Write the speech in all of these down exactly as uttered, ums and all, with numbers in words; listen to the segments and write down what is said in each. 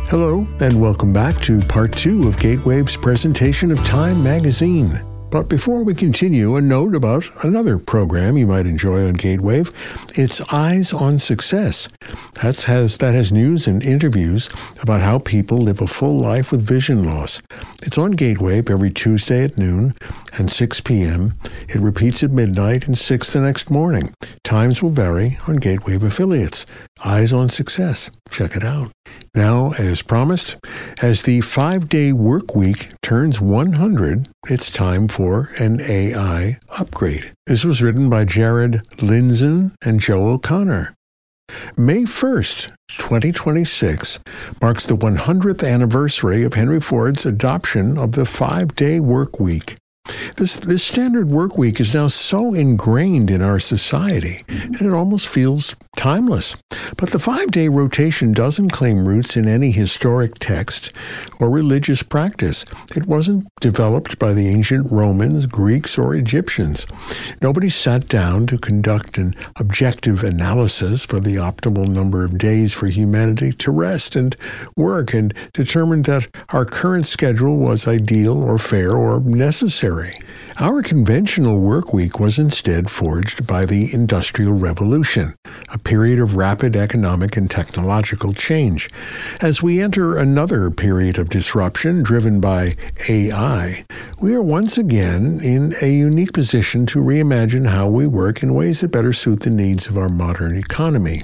Hello, and welcome back to part two of Gatewave's presentation of Time magazine. But before we continue, a note about another program you might enjoy on Gatewave. It's Eyes on Success. That's has, that has news and interviews about how people live a full life with vision loss. It's on Gatewave every Tuesday at noon and six p.m. It repeats at midnight and six the next morning. Times will vary on Gatewave affiliates. Eyes on Success. Check it out. Now, as promised, as the five-day work week turns one hundred, it's time for an A I upgrade. This was written by Jared Linzen and Joe O'Connor. May first, twenty twenty-six, marks the one hundredth anniversary of Henry Ford's adoption of the five-day work week. This, this standard work week is now so ingrained in our society, and it almost feels timeless. But the five-day rotation doesn't claim roots in any historic text or religious practice. It wasn't developed by the ancient Romans, Greeks, or Egyptians. Nobody sat down to conduct an objective analysis for the optimal number of days for humanity to rest and work and determined that our current schedule was ideal or fair or necessary. Our conventional work week was instead forged by the Industrial Revolution, a period of rapid economic and technological change. As we enter another period of disruption driven by A I, we are once again in a unique position to reimagine how we work in ways that better suit the needs of our modern economy.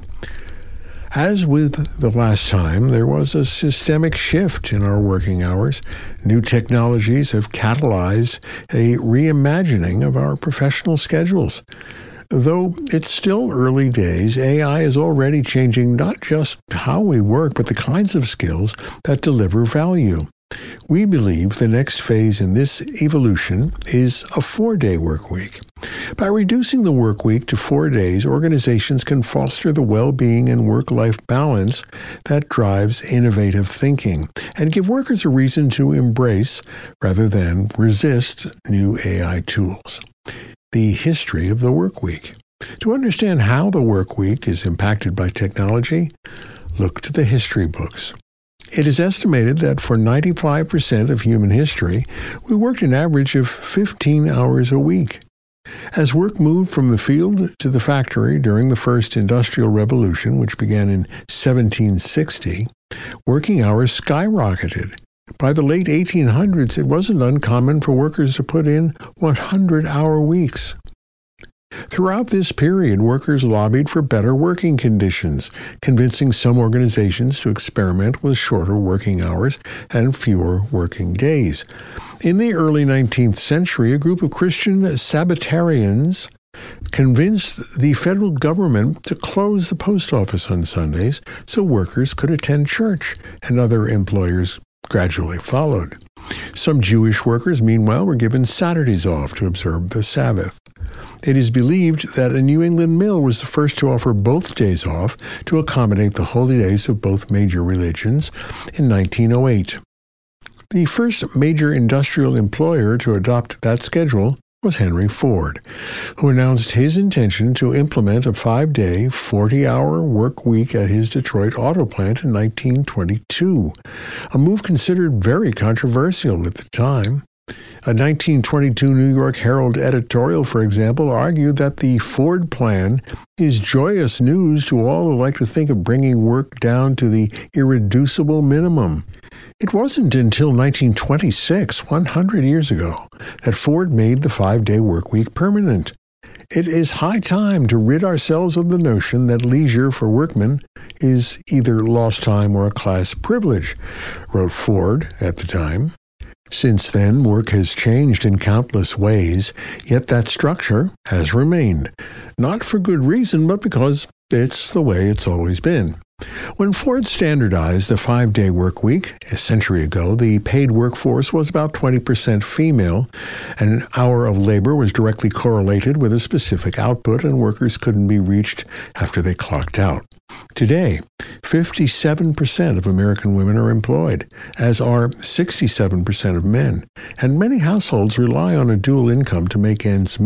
As with the last time, there was a systemic shift in our working hours. New technologies have catalyzed a reimagining of our professional schedules. Though it's still early days, A I is already changing not just how we work, but the kinds of skills that deliver value. We believe the next phase in this evolution is a four-day work week. By reducing the work week to four days, organizations can foster the well-being and work-life balance that drives innovative thinking and give workers a reason to embrace rather than resist new A I tools. The history of the work week. To understand how the work week is impacted by technology, look to the history books. It is estimated that for ninety-five percent of human history, we worked an average of fifteen hours a week. As work moved from the field to the factory during the first Industrial Revolution, which began in seventeen sixty, working hours skyrocketed. By the late eighteen hundreds, it wasn't uncommon for workers to put in one hundred hour weeks. Throughout this period, workers lobbied for better working conditions, convincing some organizations to experiment with shorter working hours and fewer working days. In the early nineteenth century, a group of Christian Sabbatarians convinced the federal government to close the post office on Sundays so workers could attend church, and other employers gradually followed. Some Jewish workers, meanwhile, were given Saturdays off to observe the Sabbath. It is believed that a New England mill was the first to offer both days off to accommodate the holy days of both major religions in nineteen oh eight. The first major industrial employer to adopt that schedule was Henry Ford, who announced his intention to implement a five-day, forty-hour work week at his Detroit auto plant in nineteen twenty-two, a move considered very controversial at the time. A nineteen twenty-two New York Herald editorial, for example, argued that the Ford plan is joyous news to all who like to think of bringing work down to the irreducible minimum. It wasn't until nineteen twenty-six, one hundred years ago, that Ford made the five-day work week permanent. It is high time to rid ourselves of the notion that leisure for workmen is either lost time or a class privilege, wrote Ford at the time. Since then, work has changed in countless ways, yet that structure has remained. Not for good reason, but because it's the way it's always been. When Ford standardized the five-day work week a century ago, the paid workforce was about twenty percent female. An hour of labor was directly correlated with a specific output, and workers couldn't be reached after they clocked out. Today, fifty-seven percent of American women are employed, as are sixty-seven percent of men, and many households rely on a dual income to make ends meet.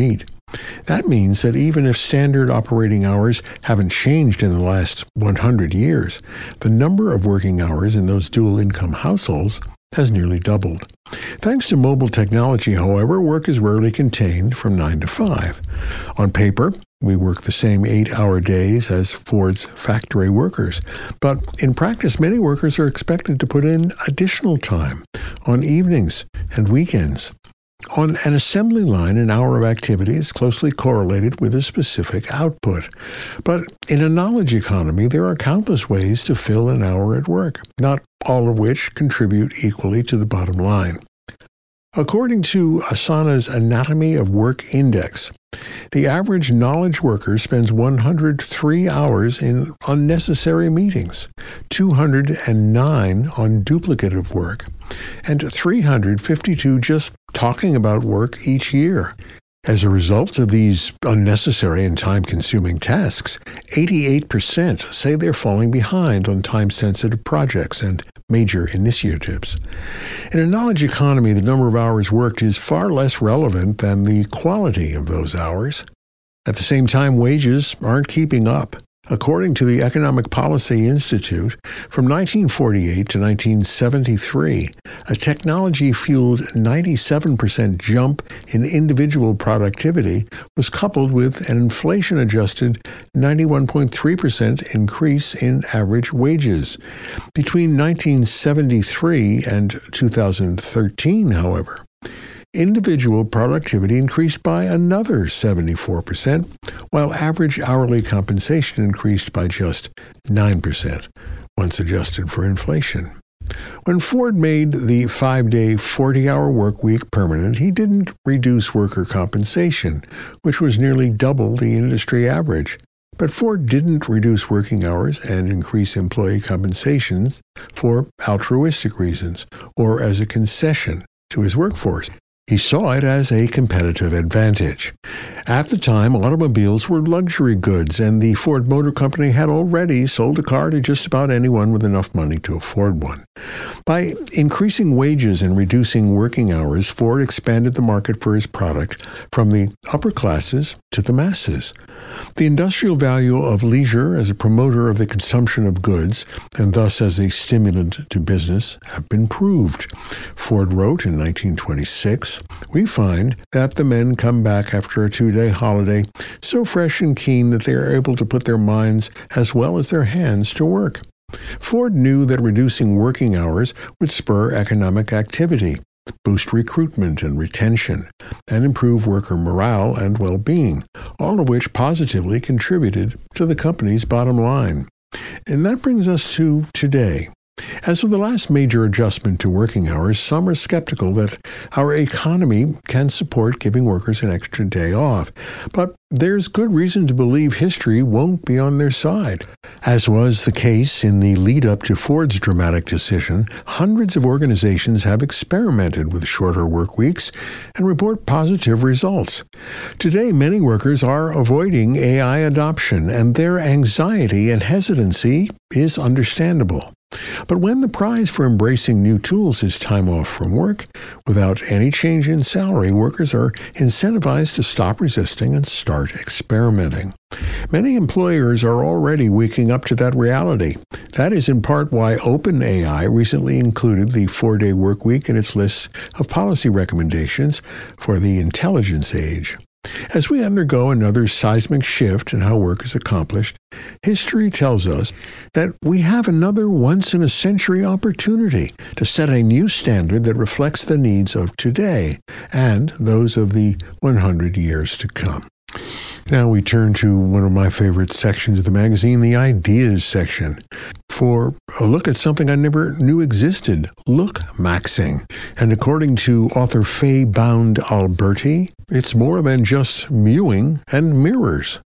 That means that even if standard operating hours haven't changed in the last one hundred years, the number of working hours in those dual-income households has nearly doubled. Thanks to mobile technology, however, work is rarely contained from nine to five. On paper, we work the same eight-hour days as Ford's factory workers, but in practice, many workers are expected to put in additional time on evenings and weekends. On an assembly line, an hour of activity is closely correlated with a specific output. But in a knowledge economy, there are countless ways to fill an hour at work, not all of which contribute equally to the bottom line. According to Asana's Anatomy of Work Index, the average knowledge worker spends one hundred three hours in unnecessary meetings, two hundred nine on duplicative work, and three hundred fifty-two just talking about work each year. As a result of these unnecessary and time-consuming tasks, eighty-eight percent say they're falling behind on time-sensitive projects and major initiatives. In a knowledge economy, the number of hours worked is far less relevant than the quality of those hours. At the same time, wages aren't keeping up. According to the Economic Policy Institute, from nineteen forty-eight to nineteen seventy-three, a technology-fueled ninety-seven percent jump in individual productivity was coupled with an inflation-adjusted ninety-one point three percent increase in average wages. Between nineteen seventy-three and two thousand thirteen, however, individual productivity increased by another seventy-four percent, while average hourly compensation increased by just nine percent, once adjusted for inflation. When Ford made the five-day, forty-hour work week permanent, he didn't reduce worker compensation, which was nearly double the industry average. But Ford didn't reduce working hours and increase employee compensations for altruistic reasons or as a concession to his workforce. He saw it as a competitive advantage. At the time, automobiles were luxury goods, and the Ford Motor Company had already sold a car to just about anyone with enough money to afford one. By increasing wages and reducing working hours, Ford expanded the market for his product from the upper classes to the masses. The industrial value of leisure as a promoter of the consumption of goods, and thus as a stimulant to business, have been proved. Ford wrote in nineteen twenty-six, "We find that the men come back after a two-day holiday so fresh and keen that they are able to put their minds as well as their hands to work." Ford knew that reducing working hours would spur economic activity, boost recruitment and retention, and improve worker morale and well-being, all of which positively contributed to the company's bottom line. And that brings us to today. As with the last major adjustment to working hours, some are skeptical that our economy can support giving workers an extra day off. But there's good reason to believe history won't be on their side. As was the case in the lead-up to Ford's dramatic decision, hundreds of organizations have experimented with shorter work weeks and report positive results. Today, many workers are avoiding A I adoption, and their anxiety and hesitancy is understandable. But when the prize for embracing new tools is time off from work, without any change in salary, workers are incentivized to stop resisting and start experimenting. Many employers are already waking up to that reality. That is in part why OpenAI recently included the four-day work week in its list of policy recommendations for the intelligence age. As we undergo another seismic shift in how work is accomplished, history tells us that we have another once-in-a-century opportunity to set a new standard that reflects the needs of today and those of the one hundred years to come. Now we turn to one of my favorite sections of the magazine, the Ideas section, for a look at something I never knew existed, look-maxing. And according to author Faye Bound-Alberti, it's more than just mewing and mirrors.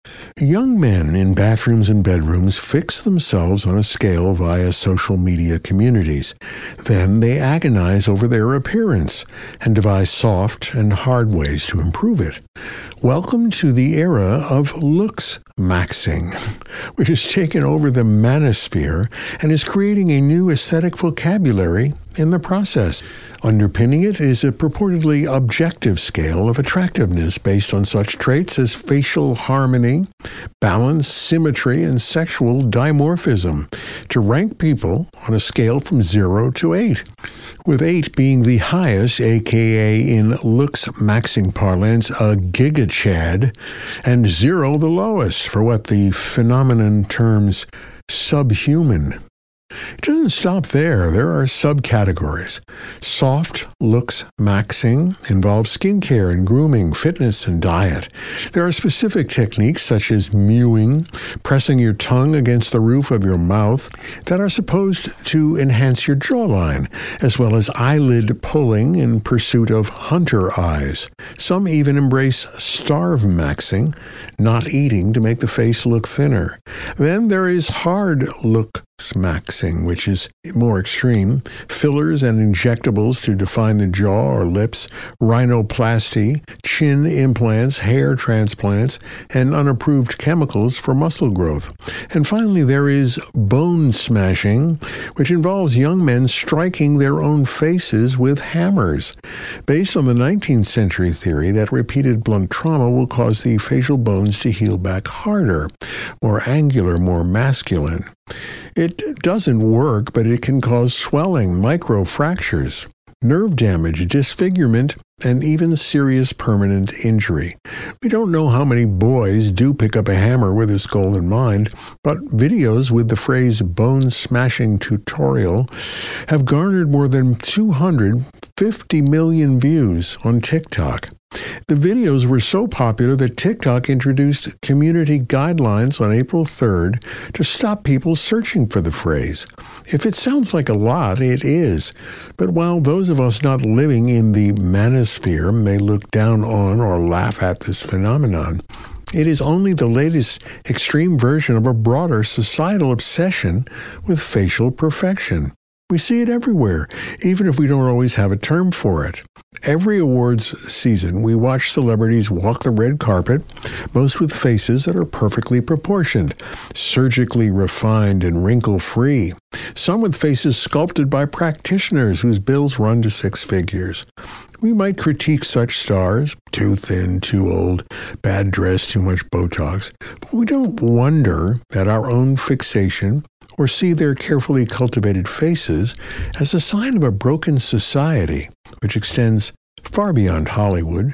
Young men in bathrooms and bedrooms fix themselves on a scale via social media communities. Then they agonize over their appearance and devise soft and hard ways to improve it. Welcome to the era of looks-maxing, which has taken over the manosphere and is creating a new aesthetic vocabulary in the process. Underpinning it is a purportedly objective scale of attractiveness based on such traits as facial harmony, balance, symmetry, and sexual dimorphism, to rank people on a scale from zero to eight, with eight being the highest, aka in looks-maxing parlance, a gigachad, and zero the lowest, for what the phenomenon terms subhuman. It doesn't stop there. There are subcategories. Soft looks maxing involves skincare and grooming, fitness, and diet. There are specific techniques such as mewing, pressing your tongue against the roof of your mouth, that are supposed to enhance your jawline, as well as eyelid pulling in pursuit of hunter eyes. Some even embrace starve maxing, not eating to make the face look thinner. Then there is hard look maxing, which is more extreme. Fillers and injectables to define the jaw or lips, rhinoplasty, chin implants, hair transplants, and unapproved chemicals for muscle growth. And finally, there is bone smashing, which involves young men striking their own faces with hammers, based on the nineteenth century theory that repeated blunt trauma will cause the facial bones to heal back harder, more angular, more masculine. It doesn't work, but it can cause swelling, microfractures, nerve damage, disfigurement, and even serious permanent injury. We don't know how many boys do pick up a hammer with this goal in mind, but videos with the phrase bone smashing tutorial have garnered more than two hundred fifty million views on TikTok. The videos were so popular that TikTok introduced community guidelines on April third to stop people searching for the phrase. If it sounds like a lot, it is. But while those of us not living in the manosphere may look down on or laugh at this phenomenon, it is only the latest extreme version of a broader societal obsession with facial perfection. We see it everywhere, even if we don't always have a term for it. Every awards season, we watch celebrities walk the red carpet, most with faces that are perfectly proportioned, surgically refined and wrinkle-free. Some with faces sculpted by practitioners whose bills run to six figures. We might critique such stars, too thin, too old, bad dress, too much Botox, but we don't wonder at our own fixation or see their carefully cultivated faces as a sign of a broken society, which extends far beyond Hollywood.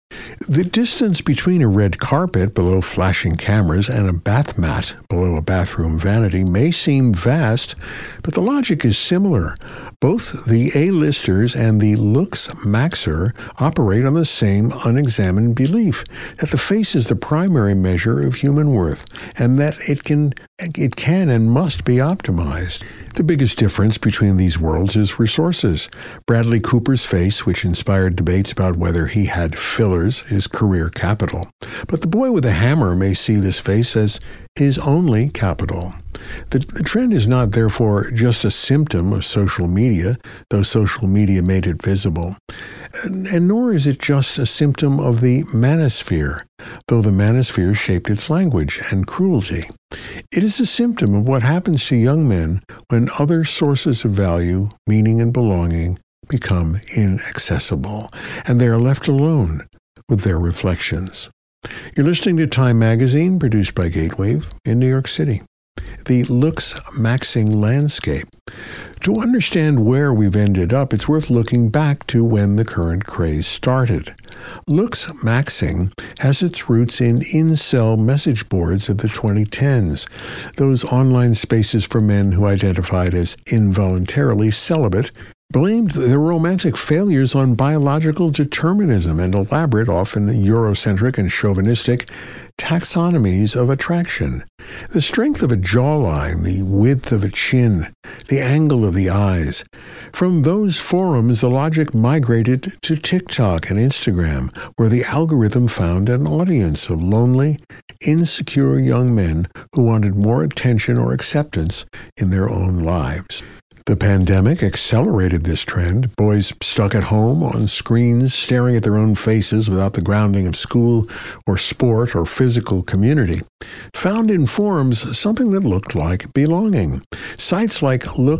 The distance between a red carpet below flashing cameras and a bath mat below a bathroom vanity may seem vast, but the logic is similar. Both the A-listers and the looks maxer operate on the same unexamined belief that the face is the primary measure of human worth and that it can it can and must be optimized. The biggest difference between these worlds is resources. Bradley Cooper's face, which inspired debates about whether he had fillers, is career capital. But the boy with a hammer may see this face as his only capital. The, the trend is not, therefore, just a symptom of social media, though social media made it visible. And, and nor is it just a symptom of the manosphere, though the manosphere shaped its language and cruelty. It is a symptom of what happens to young men when other sources of value, meaning, and belonging become inaccessible, and they are left alone with their reflections. You're listening to Time Magazine, produced by Gatewave in New York City. The looks maxing landscape. To understand where we've ended up, it's worth looking back to when the current craze started. Looks maxing has its roots in incel message boards of the twenty tens, those online spaces for men who identified as involuntarily celibate, blamed their romantic failures on biological determinism and elaborate, often Eurocentric and chauvinistic, taxonomies of attraction. The strength of a jawline, the width of a chin, the angle of the eyes. From those forums, the logic migrated to TikTok and Instagram, where the algorithm found an audience of lonely, insecure young men who wanted more attention or acceptance in their own lives. The pandemic accelerated this trend. Boys stuck at home on screens, staring at their own faces without the grounding of school or sport or physical community, found in forums something that looked like belonging. Sites like Look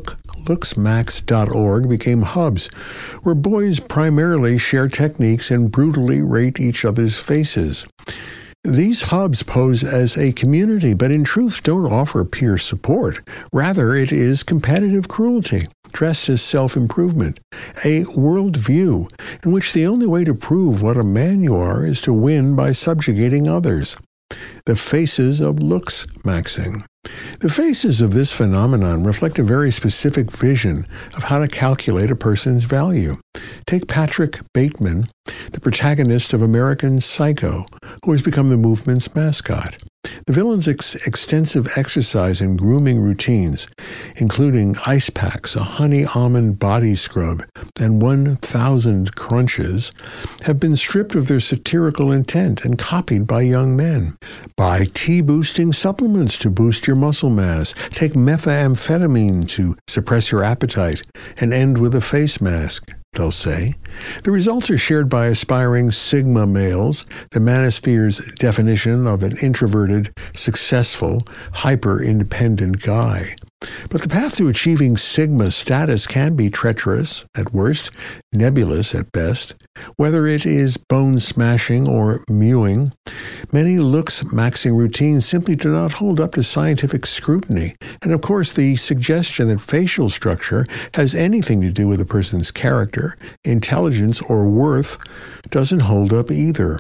looks max dot org became hubs where boys primarily share techniques and brutally rate each other's faces. These hubs pose as a community, but in truth don't offer peer support. Rather, it is competitive cruelty, dressed as self-improvement, a worldview in which the only way to prove what a man you are is to win by subjugating others. The faces of looks maxing. The faces of this phenomenon reflect a very specific vision of how to calculate a person's value. Take Patrick Bateman, the protagonist of American Psycho, who has become the movement's mascot. The villain's ex- extensive exercise and grooming routines, including ice packs, a honey almond body scrub, and one thousand crunches, have been stripped of their satirical intent and copied by young men. Buy tea-boosting supplements to boost your muscle mass. Take methamphetamine to suppress your appetite, and end with a face mask, they'll say. The results are shared by aspiring Sigma males, the manosphere's definition of an introverted, successful, hyper-independent guy. But the path to achieving Sigma status can be treacherous at worst, nebulous at best. Whether it is bone smashing or mewing, many looks maxing routines simply do not hold up to scientific scrutiny. And of course, the suggestion that facial structure has anything to do with a person's character, intelligence, or worth doesn't hold up either.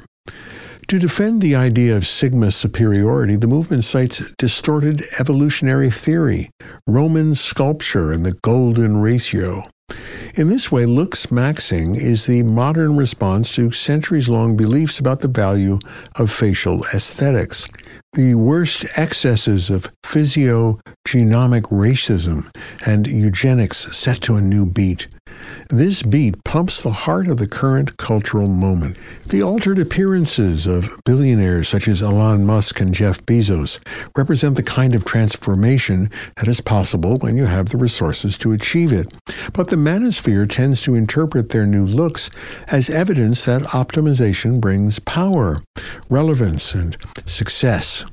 To defend the idea of Sigma superiority, the movement cites distorted evolutionary theory, Roman sculpture, and the golden ratio. In this way, looks maxing is the modern response to centuries-long beliefs about the value of facial aesthetics. The worst excesses of physiogenomic racism and eugenics set to a new beat. This beat pumps the heart of the current cultural moment. The altered appearances of billionaires such as Elon Musk and Jeff Bezos represent the kind of transformation that is possible when you have the resources to achieve it. But the manosphere tends to interpret their new looks as evidence that optimization brings power, relevance, and success.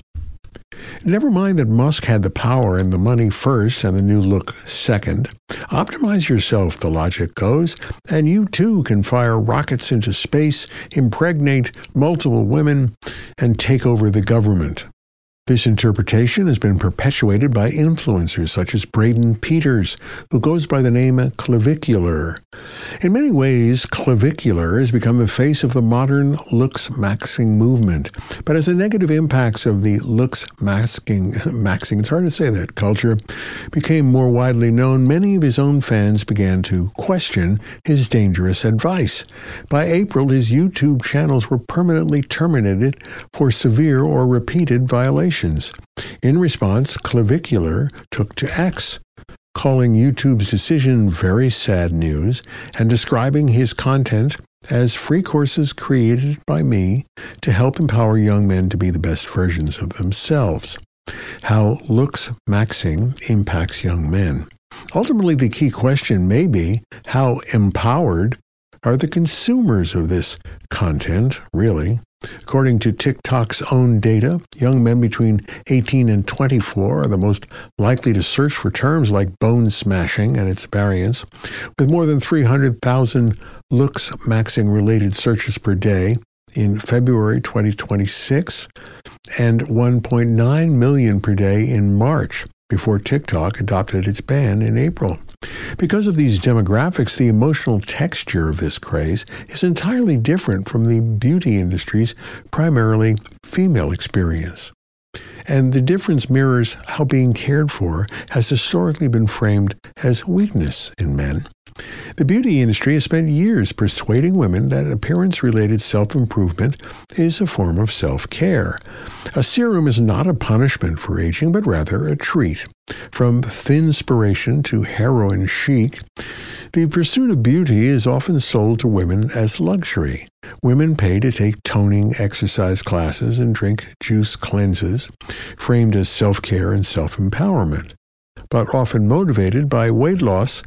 Never mind that Musk had the power and the money first and the new look second. Optimize yourself, the logic goes, and you too can fire rockets into space, impregnate multiple women, and take over the government. This interpretation has been perpetuated by influencers such as Braden Peters, who goes by the name Clavicular. In many ways, Clavicular has become the face of the modern looks maxing movement. But as the negative impacts of the looks masking, maxing, it's hard to say that, culture became more widely known, many of his own fans began to question his dangerous advice. By April, his YouTube channels were permanently terminated for severe or repeated violations. In response, Clavicular took to X, calling YouTube's decision very sad news and describing his content as free courses created by me to help empower young men to be the best versions of themselves. How looks maxing impacts young men. Ultimately, the key question may be, how empowered are the consumers of this content, really? According to TikTok's own data, young men between eighteen and twenty-four are the most likely to search for terms like bone smashing and its variants, with more than three hundred thousand looks maxing related searches per day in February twenty twenty-six and one point nine million per day in March, before TikTok adopted its ban in April. Because of these demographics, the emotional texture of this craze is entirely different from the beauty industry's primarily female experience. And the difference mirrors how being cared for has historically been framed as weakness in men. The beauty industry has spent years persuading women that appearance-related self-improvement is a form of self-care. A serum is not a punishment for aging, but rather a treat. From thinspiration to heroin chic, the pursuit of beauty is often sold to women as luxury. Women pay to take toning exercise classes and drink juice cleanses, framed as self-care and self-empowerment, but often motivated by weight loss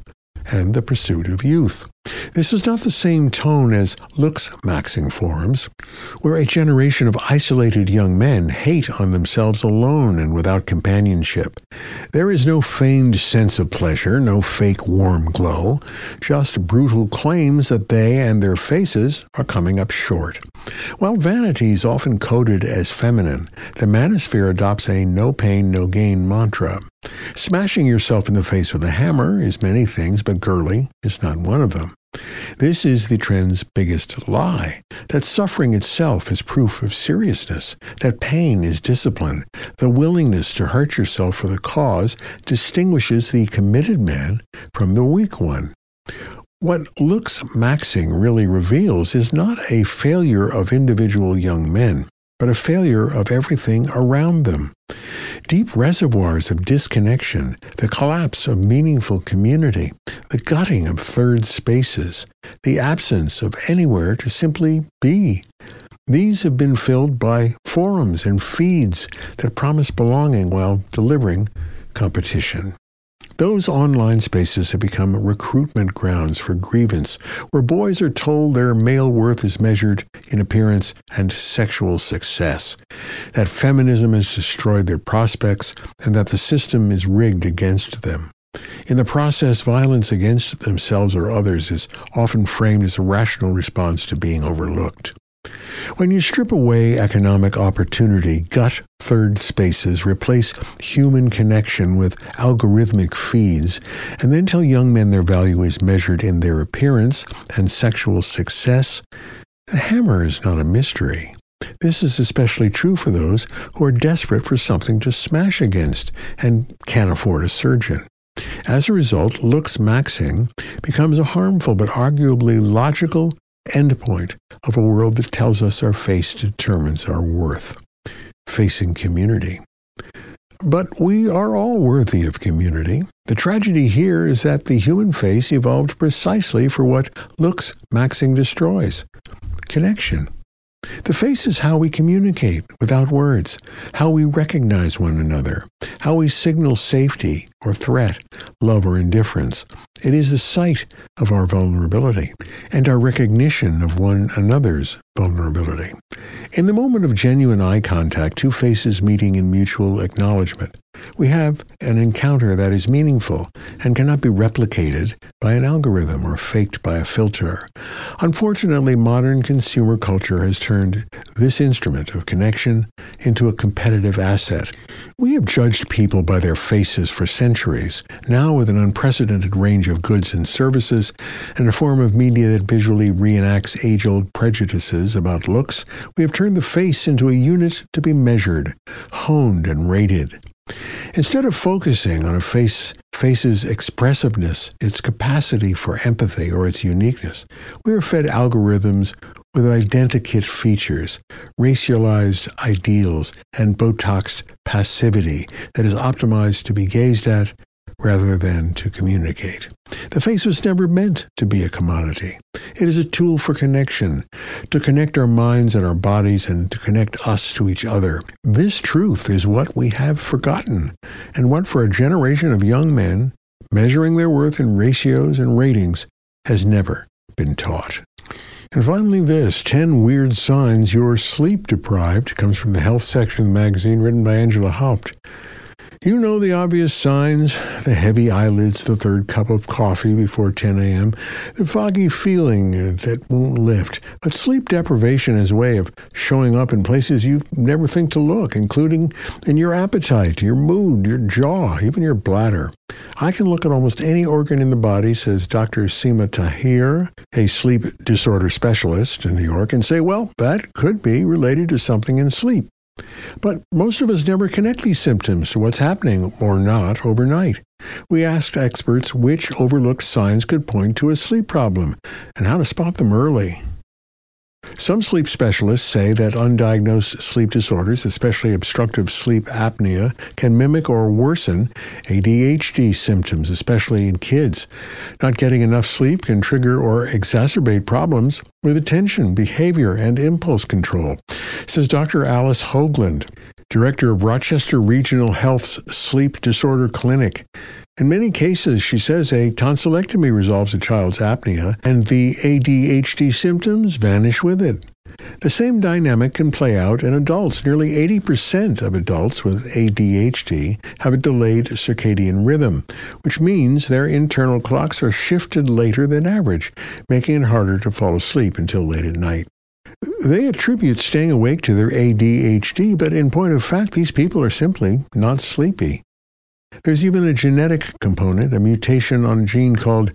and the pursuit of youth. This is not the same tone as looks-maxing forums, where a generation of isolated young men hate on themselves alone and without companionship. There is no feigned sense of pleasure, no fake warm glow, just brutal claims that they and their faces are coming up short. While vanity is often coded as feminine, the manosphere adopts a no pain, no gain mantra. Smashing yourself in the face with a hammer is many things, but girly is not one of them. This is the trend's biggest lie, that suffering itself is proof of seriousness, that pain is discipline. The willingness to hurt yourself for the cause distinguishes the committed man from the weak one. What looks-maxing really reveals is not a failure of individual young men, but a failure of everything around them. Deep reservoirs of disconnection, the collapse of meaningful community, the gutting of third spaces, the absence of anywhere to simply be. These have been filled by forums and feeds that promise belonging while delivering competition. Those online spaces have become recruitment grounds for grievance, where boys are told their male worth is measured in appearance and sexual success, that feminism has destroyed their prospects, and that the system is rigged against them. In the process, violence against themselves or others is often framed as a rational response to being overlooked. When you strip away economic opportunity, gut third spaces, replace human connection with algorithmic feeds, and then tell young men their value is measured in their appearance and sexual success, the hammer is not a mystery. This is especially true for those who are desperate for something to smash against and can't afford a surgeon. As a result, looks-maxing becomes a harmful but arguably logical endpoint of a world that tells us our face determines our worth. Facing community. But we are all worthy of community. The tragedy here is that the human face evolved precisely for what looks-maxing destroys: connection. The face is how we communicate without words, how we recognize one another, how we signal safety or threat, love or indifference. It is the sight of our vulnerability and our recognition of one another's vulnerability. In the moment of genuine eye contact, two faces meeting in mutual acknowledgement, we have an encounter that is meaningful and cannot be replicated by an algorithm or faked by a filter. Unfortunately, modern consumer culture has turned this instrument of connection into a competitive asset. We have judged people by their faces for centuries. Now, with an unprecedented range of goods and services and a form of media that visually reenacts age-old prejudices about looks, we have turned the face into a unit to be measured, honed, and rated. Instead of focusing on a face, face's expressiveness, its capacity for empathy, or its uniqueness, we are fed algorithms with identikit features, racialized ideals, and Botoxed passivity that is optimized to be gazed at rather than to communicate. The face was never meant to be a commodity. It is a tool for connection, to connect our minds and our bodies and to connect us to each other. This truth is what we have forgotten, and what for a generation of young men, measuring their worth in ratios and ratings, has never been taught. And finally this, ten Weird Signs You're Sleep Deprived, comes from the health section of the magazine, written by Angela Haupt. You know the obvious signs: the heavy eyelids, the third cup of coffee before ten a.m., the foggy feeling that won't lift. But sleep deprivation is a way of showing up in places you never think to look, including in your appetite, your mood, your jaw, even your bladder. I can look at almost any organ in the body, says Doctor Seema Tahir, a sleep disorder specialist in New York, and say, well, that could be related to something in sleep. But most of us never connect these symptoms to what's happening or not overnight. We asked experts which overlooked signs could point to a sleep problem and how to spot them early. Some sleep specialists say that undiagnosed sleep disorders, especially obstructive sleep apnea, can mimic or worsen A D H D symptoms, especially in kids. Not getting enough sleep can trigger or exacerbate problems with attention, behavior, and impulse control, says Doctor Alice Hoagland, director of Rochester Regional Health's Sleep Disorder Clinic. In many cases, she says, a tonsillectomy resolves a child's apnea, and the A D H D symptoms vanish with it. The same dynamic can play out in adults. Nearly eighty percent of adults with A D H D have a delayed circadian rhythm, which means their internal clocks are shifted later than average, making it harder to fall asleep until late at night. They attribute staying awake to their A D H D, but in point of fact, these people are simply not sleepy. There's even a genetic component, a mutation on a gene called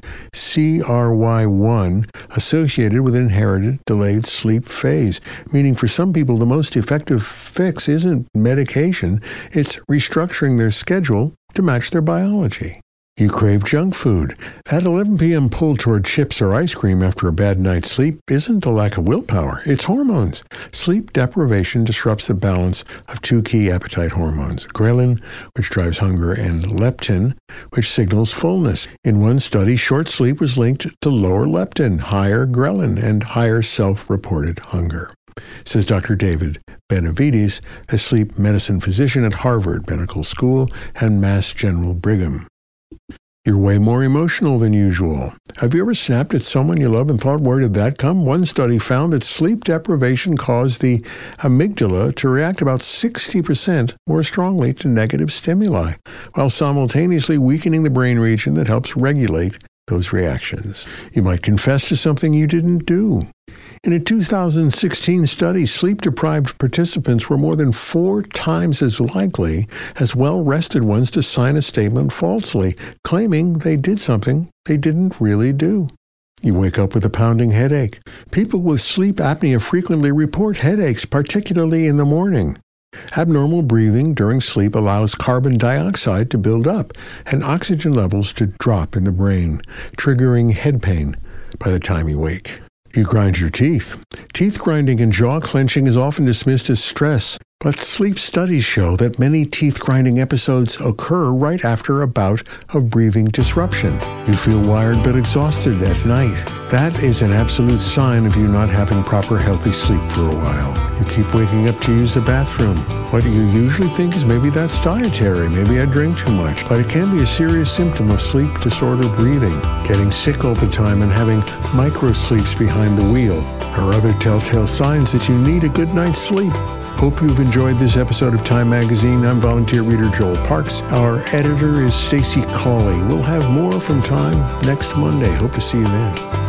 C R Y one, associated with inherited delayed sleep phase, meaning for some people the most effective fix isn't medication, it's restructuring their schedule to match their biology. You crave junk food. That eleven p.m. pull toward chips or ice cream after a bad night's sleep isn't a lack of willpower, it's hormones. Sleep deprivation disrupts the balance of two key appetite hormones, ghrelin, which drives hunger, and leptin, which signals fullness. In one study, short sleep was linked to lower leptin, higher ghrelin, and higher self-reported hunger, says Doctor David Benavides, a sleep medicine physician at Harvard Medical School and Mass General Brigham. You're way more emotional than usual. Have you ever snapped at someone you love and thought, where did that come? One study found that sleep deprivation caused the amygdala to react about sixty percent more strongly to negative stimuli, while simultaneously weakening the brain region that helps regulate those reactions. You might confess to something you didn't do. In a two thousand sixteen study, sleep-deprived participants were more than four times as likely as well-rested ones to sign a statement falsely, claiming they did something they didn't really do. You wake up with a pounding headache. People with sleep apnea frequently report headaches, particularly in the morning. Abnormal breathing during sleep allows carbon dioxide to build up and oxygen levels to drop in the brain, triggering head pain by the time you wake. You grind your teeth. Teeth grinding and jaw clenching is often dismissed as stress, but sleep studies show that many teeth grinding episodes occur right after a bout of breathing disruption. You feel wired but exhausted at night. That is an absolute sign of you not having proper healthy sleep for a while. You keep waking up to use the bathroom. What you usually think is maybe that's dietary, maybe I drink too much, but it can be a serious symptom of sleep disorder breathing. Getting sick all the time and having micro-sleeps behind the wheel are other telltale signs that you need a good night's sleep. Hope you've enjoyed this episode of Time Magazine. I'm volunteer reader Joel Parks. Our editor is Stacy Cawley. We'll have more from Time next Monday. Hope to see you then.